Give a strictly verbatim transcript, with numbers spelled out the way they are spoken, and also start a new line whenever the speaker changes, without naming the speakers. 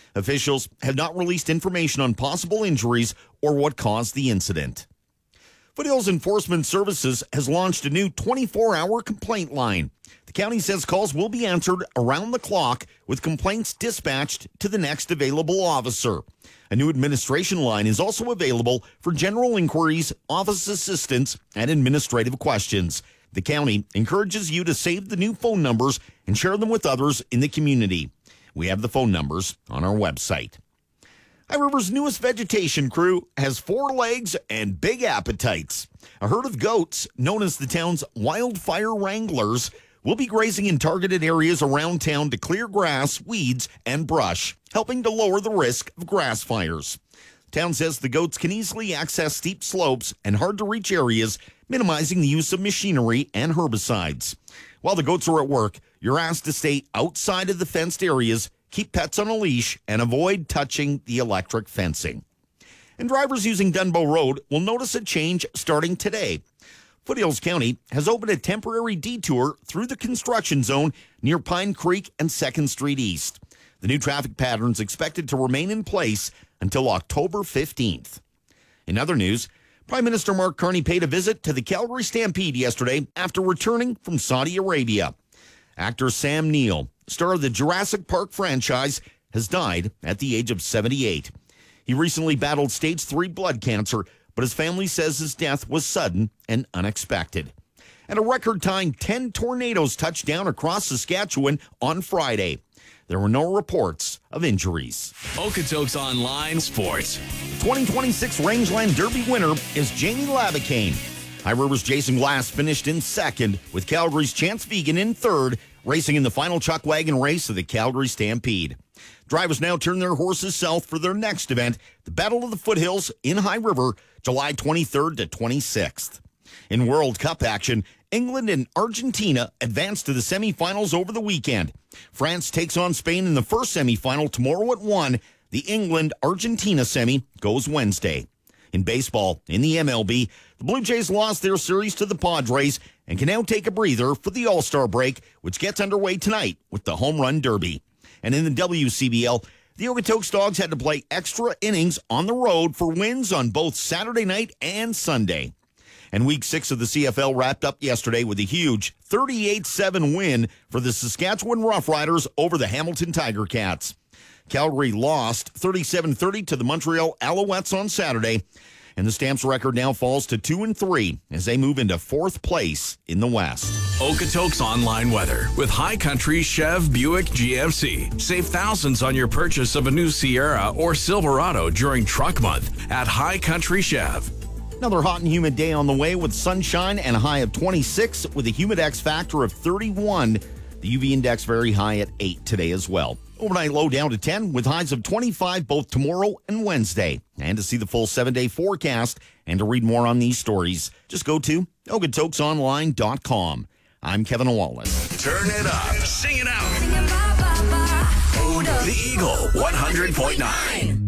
Officials have not released information on possible injuries or what caused the incident. Foothills Enforcement Services has launched a new twenty-four hour complaint line. The county says calls will be answered around the clock with complaints dispatched to the next available officer. A new administration line is also available for general inquiries, office assistance, and administrative questions. The county encourages you to save the new phone numbers and share them with others in the community. We have the phone numbers on our website. High River's newest vegetation crew has four legs and big appetites. A herd of goats, known as the town's Wildfire Wranglers, will be grazing in targeted areas around town to clear grass, weeds, and brush, helping to lower the risk of grass fires. The town says the goats can easily access steep slopes and hard-to-reach areas, minimizing the use of machinery and herbicides. While the goats are at work, you're asked to stay outside of the fenced areas, keep pets on a leash, and avoid touching the electric fencing. And drivers using Dunbow Road will notice a change starting today. Foothills County has opened a temporary detour through the construction zone near Pine Creek and second Street East. The new traffic pattern is expected to remain in place until October fifteenth. In other news, Prime Minister Mark Carney paid a visit to the Calgary Stampede yesterday after returning from Saudi Arabia. Actor Sam Neill, star of the Jurassic Park franchise, has died at the age of seventy-eight. He recently battled stage three blood cancer, but his family says his death was sudden and unexpected. And a record-tying ten tornadoes touched down across Saskatchewan on Friday. There were no reports of injuries.
Okotoks Online Sports.
twenty twenty-six Rangeland Derby winner is Jamie Labicane. High River's Jason Glass finished in second, with Calgary's Chance Vegan in third, racing in the final chuck wagon race of the Calgary Stampede. Drivers now turn their horses south for their next event, the Battle of the Foothills in High River, July twenty-third to twenty-sixth. In World Cup action, England and Argentina advanced to the semifinals over the weekend. France takes on Spain in the first semifinal tomorrow at one. The England-Argentina semi goes Wednesday. In baseball, in the M L B, the Blue Jays lost their series to the Padres and can now take a breather for the All-Star break, which gets underway tonight with the Home Run Derby. And in the W C B L, the Okotoks Dogs had to play extra innings on the road for wins on both Saturday night and Sunday. And week six of the C F L wrapped up yesterday with a huge thirty-eight seven win for the Saskatchewan Roughriders over the Hamilton Tiger Cats. Calgary lost thirty-seven thirty to the Montreal Alouettes on Saturday, and the Stamps record now falls to two and three as they move into fourth place in the West.
Okotoks Online Weather with High Country Chev Buick G M C. Save thousands on your purchase of a new Sierra or Silverado during Truck Month at High Country Chev.
Another hot and humid day on the way with sunshine and a high of twenty-six with a Humidex factor of thirty-one. The U V index very high at eight today as well. Overnight low down to ten with highs of twenty-five both tomorrow and Wednesday. And to see the full seven-day forecast and to read more on these stories, just go to Okotokes Online dot com. I'm Kevin Wallace.
Turn it up. Sing it out. The Eagle one hundred point nine.